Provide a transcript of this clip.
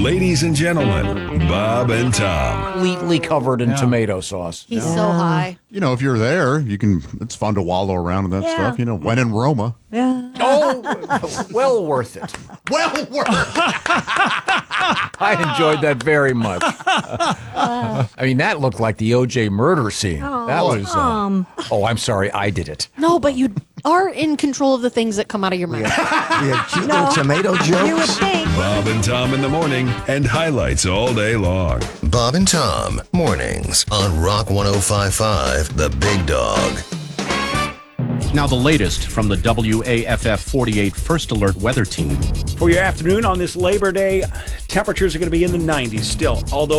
Ladies and gentlemen, Bob and Tom. Completely covered in tomato sauce. He's so high. You know, if you're there, it's fun to wallow around in that stuff. You know, when in Roma. Oh, well worth it. Well worth I enjoyed that very much. I mean, that looked like the O.J. murder scene. That was. Oh, I'm sorry, I did it. No, but you are in control of the things that come out of your mouth. We had cute little tomato jokes. You would think. Bob and Tom in the morning and highlights all day long. Bob and Tom, mornings on Rock 105.5, The Big Dog. Now the latest from the WAFF 48 First Alert Weather Team. For your afternoon on this Labor Day, temperatures are going to be in the 90s still, although